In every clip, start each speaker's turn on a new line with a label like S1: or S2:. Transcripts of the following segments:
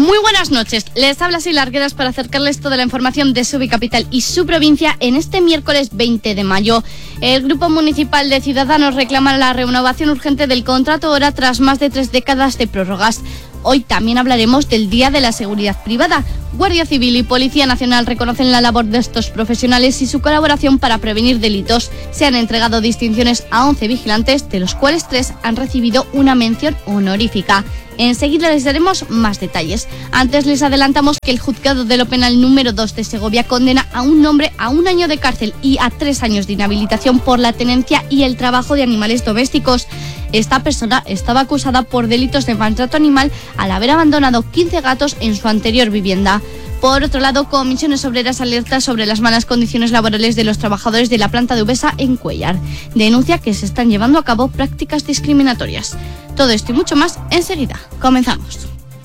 S1: Muy buenas noches, les habla Sila Arguedas para acercarles toda la información de Segovia Capital y su provincia en este miércoles 20 de mayo. El Grupo Municipal de Ciudadanos reclama la renovación urgente del contrato hora tras más de 3 décadas de prórrogas. Hoy también hablaremos del Día de la Seguridad Privada. Guardia Civil y Policía Nacional reconocen la labor de estos profesionales y su colaboración para prevenir delitos. Se han entregado distinciones a 11 vigilantes, de los cuales 3 han recibido una mención honorífica. Enseguida les daremos más detalles. Antes les adelantamos que el Juzgado de lo Penal número 2 de Segovia condena a un hombre a 1 año de cárcel y a 3 años de inhabilitación por la tenencia y el trabajo de animales domésticos. Esta persona estaba acusada por delitos de maltrato animal al haber abandonado 15 gatos en su anterior vivienda. Por otro lado, Comisiones Obreras alerta sobre las malas condiciones laborales de los trabajadores de la planta de Ubesa en Cuéllar. Denuncia que se están llevando a cabo prácticas discriminatorias. Todo esto y mucho más enseguida. Comenzamos.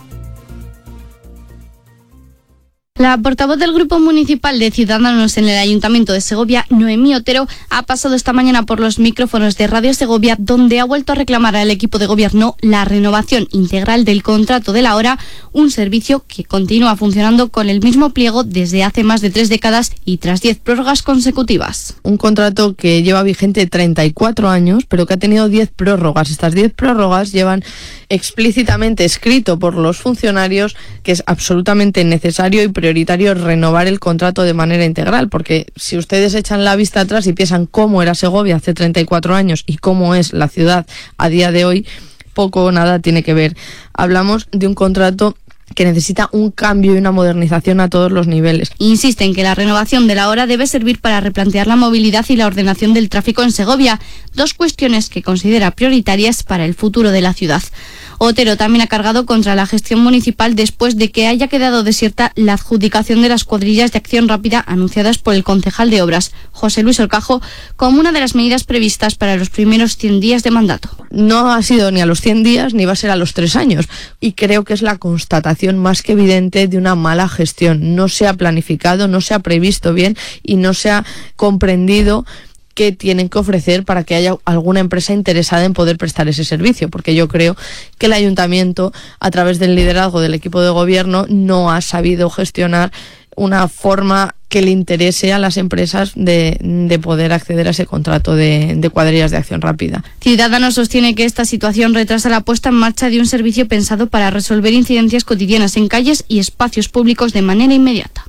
S1: La portavoz del Grupo Municipal de Ciudadanos en el Ayuntamiento de Segovia, Noemí Otero, ha pasado esta mañana por los micrófonos de Radio Segovia, donde ha vuelto a reclamar al equipo de gobierno la renovación integral del contrato de la hora, un servicio que continúa funcionando con el mismo pliego desde hace más de 3 décadas y tras 10 prórrogas consecutivas.
S2: Un contrato que lleva vigente 34 años, pero que ha tenido 10 prórrogas. Estas 10 prórrogas llevan explícitamente escrito por los funcionarios que es absolutamente necesario y prioritario renovar el contrato de manera integral, porque si ustedes echan la vista atrás y piensan cómo era Segovia hace 34 años y cómo es la ciudad a día de hoy, poco o nada tiene que ver. Hablamos de un contrato que necesita un cambio y una modernización a todos los niveles.
S1: Insiste en que la renovación de la hora debe servir para replantear la movilidad y la ordenación del tráfico en Segovia, 2 cuestiones que considera prioritarias para el futuro de la ciudad. Otero también ha cargado contra la gestión municipal después de que haya quedado desierta la adjudicación de las cuadrillas de acción rápida anunciadas por el concejal de Obras, José Luis Orcajo, como una de las medidas previstas para los primeros 100 días de mandato.
S2: No ha sido ni a los 100 días ni va a ser a los 3 años y creo que es la constatación más que evidente de una mala gestión. No se ha planificado, no se ha previsto bien y no se ha comprendido que tienen que ofrecer para que haya alguna empresa interesada en poder prestar ese servicio, porque yo creo que el ayuntamiento, a través del liderazgo del equipo de gobierno, no ha sabido gestionar una forma que le interese a las empresas de poder acceder a ese contrato de cuadrillas de acción rápida.
S1: Ciudadanos sostiene que esta situación retrasa la puesta en marcha de un servicio pensado para resolver incidencias cotidianas en calles y espacios públicos de manera inmediata.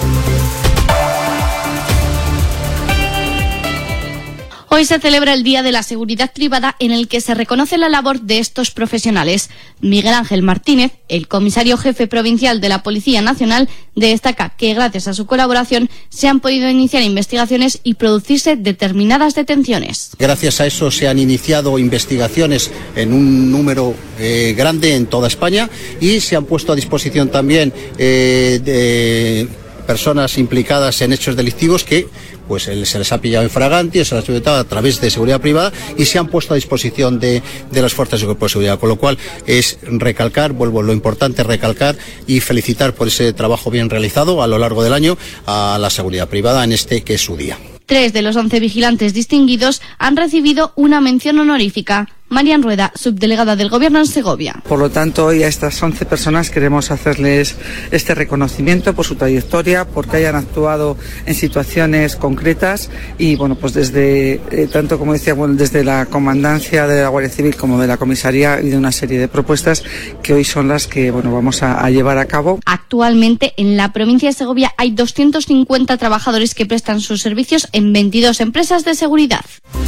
S1: Hoy se celebra el Día de la Seguridad Privada, en el que se reconoce la labor de estos profesionales. Miguel Ángel Martínez, el comisario jefe provincial de la Policía Nacional, destaca que gracias a su colaboración se han podido iniciar investigaciones y producirse determinadas detenciones.
S3: Gracias a eso se han iniciado investigaciones en un número grande en toda España y se han puesto a disposición también de personas implicadas en hechos delictivos que pues se les ha pillado en fraganti, se les ha sujetado a través de seguridad privada y se han puesto a disposición de las fuerzas de cuerpo de seguridad, con lo cual es recalcar, lo importante es recalcar y felicitar por ese trabajo bien realizado a lo largo del año a la seguridad privada en este que es su día.
S1: 3 de los 11 vigilantes distinguidos han recibido una mención honorífica. Marian Rueda, subdelegada del Gobierno en Segovia.
S4: Por lo tanto, hoy a estas 11 personas queremos hacerles este reconocimiento por su trayectoria, porque hayan actuado en situaciones concretas y, bueno, pues desde, tanto como decía, desde la comandancia de la Guardia Civil como de la comisaría, ha habido una serie de propuestas que hoy son las que, bueno, vamos a llevar a cabo.
S1: Actualmente, en la provincia de Segovia hay 250 trabajadores que prestan sus servicios en 22 empresas de seguridad.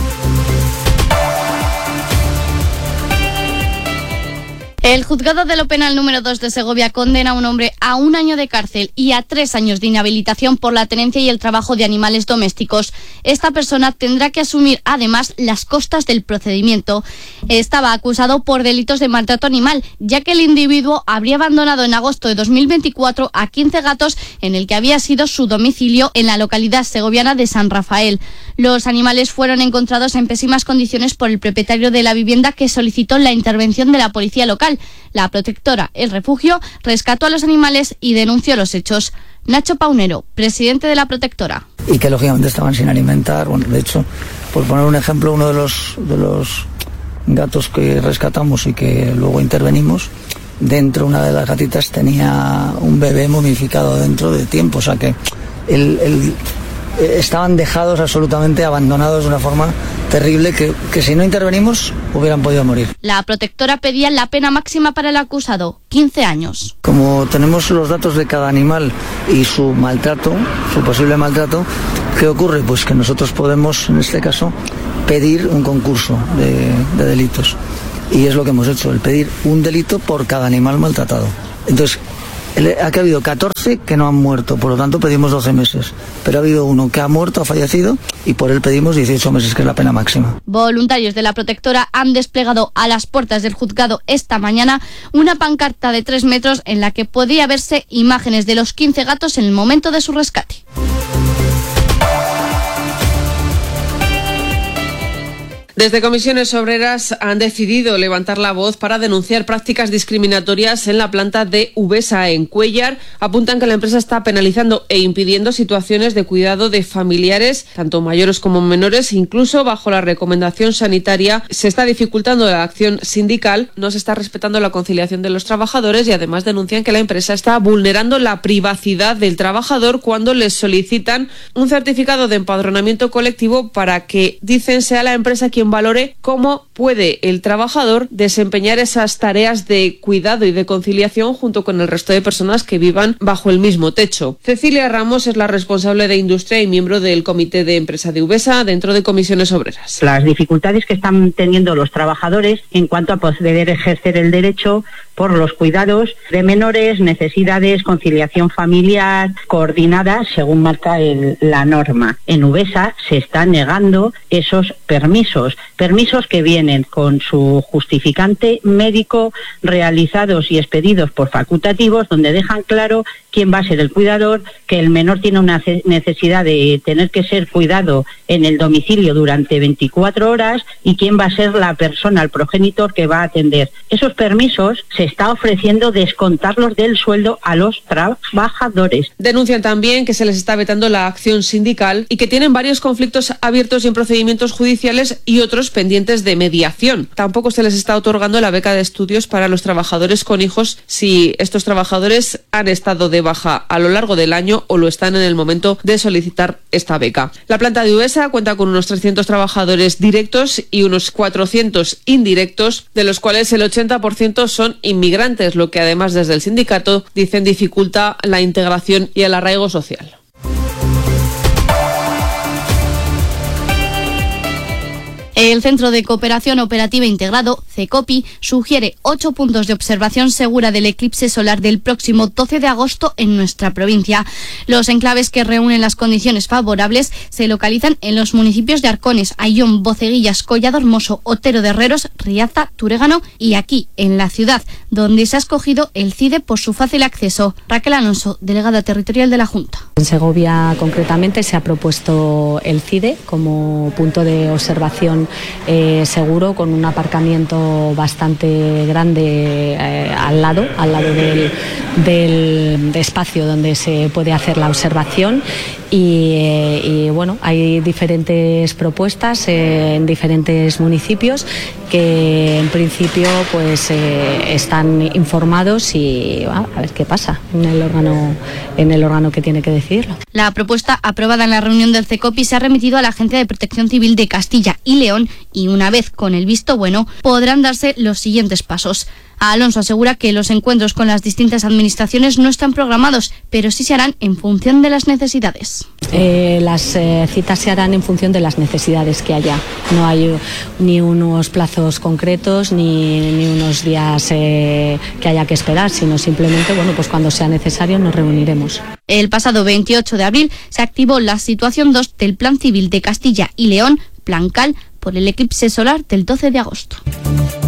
S1: El Juzgado de lo Penal número 2 de Segovia condena a un hombre a 1 año de cárcel y a 3 años de inhabilitación por la tenencia y el trabajo de animales domésticos. Esta persona tendrá que asumir además las costas del procedimiento. Estaba acusado por delitos de maltrato animal, ya que el individuo habría abandonado en agosto de 2024 a 15 gatos en el que había sido su domicilio en la localidad segoviana de San Rafael. Los animales fueron encontrados en pésimas condiciones por el propietario de la vivienda, que solicitó la intervención de la policía local. La protectora El Refugio rescató a los animales y denunció los hechos. Nacho Paunero, presidente de la protectora.
S5: Y que lógicamente estaban sin alimentar. Bueno, de hecho, por poner un ejemplo, uno de los gatos que rescatamos y que luego intervenimos, dentro una de las gatitas tenía un bebé momificado dentro de tiempo, o sea que estaban dejados absolutamente abandonados de una forma terrible que si no intervenimos hubieran podido morir.
S1: La protectora pedía la pena máxima para el acusado, 15 años.
S5: Como tenemos los datos de cada animal y su maltrato, su posible maltrato, ¿qué ocurre? Pues que nosotros podemos, en este caso, pedir un concurso de delitos. Y es lo que hemos hecho, el pedir un delito por cada animal maltratado. Entonces, aquí ha habido 14 que no han muerto, por lo tanto pedimos 12 meses. Pero ha habido uno que ha muerto, ha fallecido, y por él pedimos 18 meses, que es la pena máxima.
S1: Voluntarios de la protectora han desplegado a las puertas del juzgado esta mañana una pancarta de 3 metros en la que podía verse imágenes de los 15 gatos en el momento de su rescate.
S6: Desde Comisiones Obreras han decidido levantar la voz para denunciar prácticas discriminatorias en la planta de Uvesa, en Cuéllar. Apuntan que la empresa está penalizando e impidiendo situaciones de cuidado de familiares, tanto mayores como menores. Incluso bajo la recomendación sanitaria se está dificultando la acción sindical, no se está respetando la conciliación de los trabajadores y además denuncian que la empresa está vulnerando la privacidad del trabajador cuando les solicitan un certificado de empadronamiento colectivo para que, dicen, sea la empresa quien valore cómo puede el trabajador desempeñar esas tareas de cuidado y de conciliación junto con el resto de personas que vivan bajo el mismo techo. Cecilia Ramos es la responsable de Industria y miembro del Comité de Empresa de Uvesa dentro de Comisiones Obreras.
S7: Las dificultades que están teniendo los trabajadores en cuanto a poder ejercer el derecho por los cuidados de menores, necesidades, conciliación familiar coordinada según marca la norma. En Uvesa se está negando esos permisos que vienen con su justificante médico realizados y expedidos por facultativos, donde dejan claro quién va a ser el cuidador, que el menor tiene una necesidad de tener que ser cuidado en el domicilio durante 24 horas y quién va a ser la persona, el progenitor que va a atender. Esos permisos se está ofreciendo descontarlos del sueldo a los trabajadores.
S6: Denuncian también que se les está vetando la acción sindical y que tienen varios conflictos abiertos y en procedimientos judiciales y otros pendientes de mediación. Tampoco se les está otorgando la beca de estudios para los trabajadores con hijos si estos trabajadores han estado de baja a lo largo del año o lo están en el momento de solicitar esta beca. La planta de Uvesa cuenta con unos 300 trabajadores directos y unos 400 indirectos, de los cuales el 80% son inmigrantes, lo que además desde el sindicato dicen dificulta la integración y el arraigo social.
S1: El Centro de Cooperación Operativa Integrado, CECOPI, sugiere 8 puntos de observación segura del eclipse solar del próximo 12 de agosto en nuestra provincia. Los enclaves que reúnen las condiciones favorables se localizan en los municipios de Arcones, Ayllón, Boceguillas, Collado Hermoso, Otero de Herreros, Riaza, Turégano y aquí, en la ciudad, donde se ha escogido el CIDE por su fácil acceso. Raquel Alonso, delegada territorial de la Junta.
S8: En Segovia, concretamente, se ha propuesto el CIDE como punto de observación seguro, con un aparcamiento bastante grande al lado del espacio donde se puede hacer la observación y bueno, hay diferentes propuestas en diferentes municipios que en principio pues están informados y a ver qué pasa en el órgano que tiene que decidirlo.
S1: La propuesta aprobada en la reunión del CECOPI se ha remitido a la Agencia de Protección Civil de Castilla y León y una vez con el visto bueno podrán darse los siguientes pasos. Alonso asegura que los encuentros con las distintas administraciones no están programados, pero sí se harán en función de las necesidades.
S8: Las citas se harán en función de las necesidades que haya. No hay ni unos plazos concretos ni unos días que haya que esperar, sino simplemente, bueno, pues cuando sea necesario nos reuniremos.
S1: El pasado 28 de abril se activó la situación 2 del Plan Civil de Castilla y León, Plan CAL, por el eclipse solar del 12 de agosto.